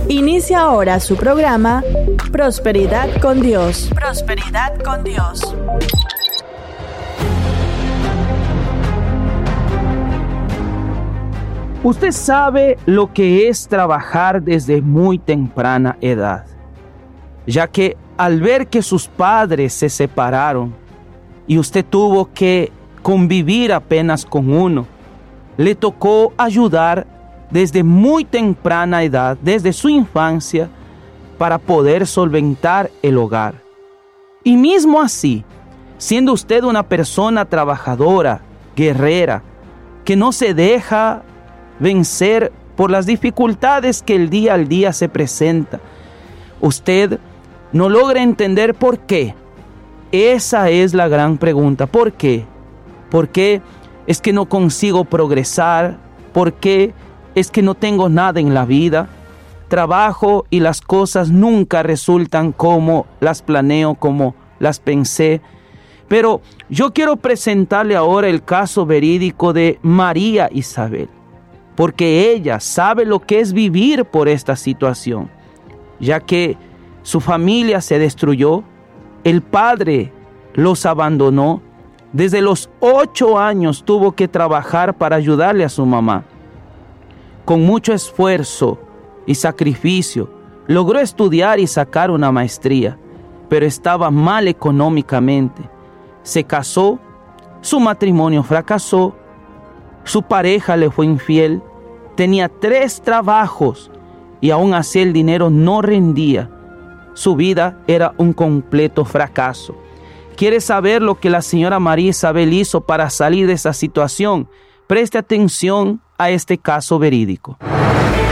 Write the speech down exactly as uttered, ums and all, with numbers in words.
Inicia ahora su programa Prosperidad con Dios. Prosperidad con Dios. Usted sabe lo que es trabajar desde muy temprana edad, ya que al ver que sus padres se separaron y usted tuvo que convivir apenas con uno, le tocó ayudar desde muy temprana edad, desde su infancia, para poder solventar el hogar. Y mismo así, siendo usted una persona trabajadora, guerrera, que no se deja vencer por las dificultades que el día al día se presenta, usted no logra entender por qué. Esa es la gran pregunta. ¿Por qué? ¿Por qué es que no consigo progresar? ¿Por qué es que no tengo nada en la vida? Trabajo y las cosas nunca resultan como las planeo, como las pensé. Pero yo quiero presentarle ahora el caso verídico de María Isabel, porque ella sabe lo que es vivir por esta situación, ya que su familia se destruyó, el padre los abandonó. Desde los ocho años tuvo que trabajar para ayudarle a su mamá. Con mucho esfuerzo y sacrificio, logró estudiar y sacar una maestría, pero estaba mal económicamente. Se casó, su matrimonio fracasó, su pareja le fue infiel, tenía tres trabajos y aún así el dinero no rendía. Su vida era un completo fracaso. ¿Quiere saber lo que la señora María Isabel hizo para salir de esa situación? Preste atención a este caso verídico.